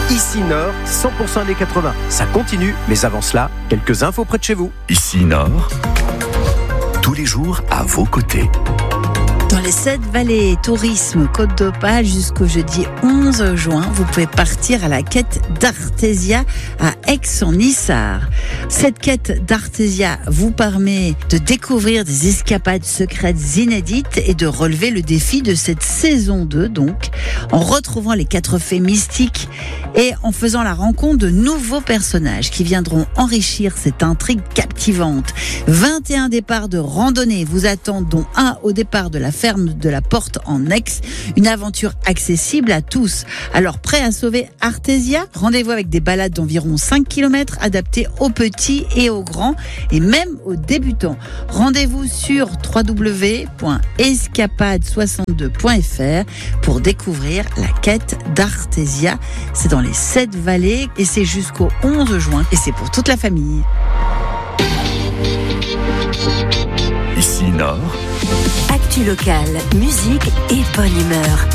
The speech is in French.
Ici Nord, 100% années 80. Ça continue, mais avant cela, quelques infos près de chez vous. Ici Nord, tous les jours à vos côtés. Dans les 7 vallées tourisme Côte d'Opale jusqu'au jeudi 11 juin, vous pouvez partir à la quête d'Artésia à Aix-en-Issard. Cette quête d'Artésia vous permet de découvrir des escapades secrètes inédites et de relever le défi de cette saison 2, donc, en retrouvant les 4 fées mystiques et en faisant la rencontre de nouveaux personnages qui viendront enrichir cette intrigue captivante. 21 départs de randonnée vous attendent, dont un au départ de la ferme de la Porte en Aix. Une aventure accessible à tous. Alors, prêt à sauver Artésia? Rendez-vous avec des balades d'environ 5 km adaptées aux petits et aux grands et même aux débutants. Rendez-vous sur www.escapade62.fr pour découvrir la quête d'Artésia. C'est dans les 7 vallées et c'est jusqu'au 11 juin et c'est pour toute la famille. Ici Nord, Actu locale, musique et bonne humeur.